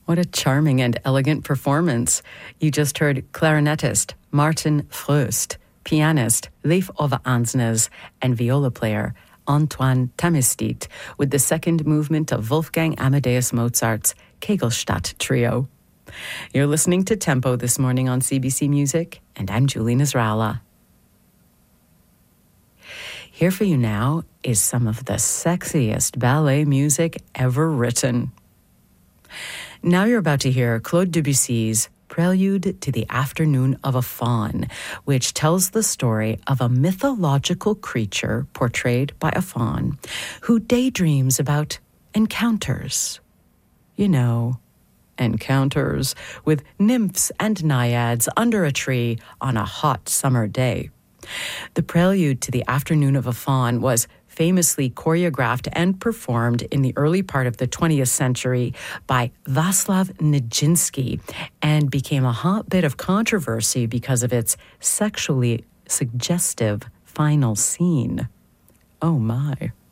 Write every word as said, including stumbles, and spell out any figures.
What a charming and elegant performance. You just heard clarinetist Martin Fröst, pianist Leif Ove Ansnes, and viola player Antoine Tamistit with the second movement of Wolfgang Amadeus Mozart's Kegelstadt Trio. You're listening to Tempo this morning on C B C Music, and I'm Julie Nasrallah. Here for you now is some of the sexiest ballet music ever written. Now you're about to hear Claude Debussy's Prelude to the Afternoon of a Faun, which tells the story of a mythological creature portrayed by a faun who daydreams about encounters. You know, encounters with nymphs and naiads under a tree on a hot summer day. The Prelude to the Afternoon of a Faun was famously choreographed and performed in the early part of the twentieth century by Václav Nijinsky and became a hotbed of controversy because of its sexually suggestive final scene. Oh my.